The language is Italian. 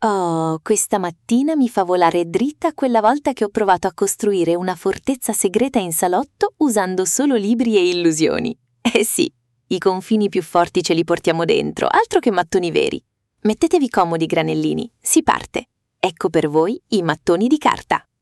Oh, questa mattina mi fa volare dritta quella volta che ho provato a costruire una fortezza segreta in salotto usando solo libri e illusioni. Eh sì, i confini più forti ce li portiamo dentro, altro che mattoni veri. Mettetevi comodi, granellini, si parte. Ecco per voi i mattoni di carta.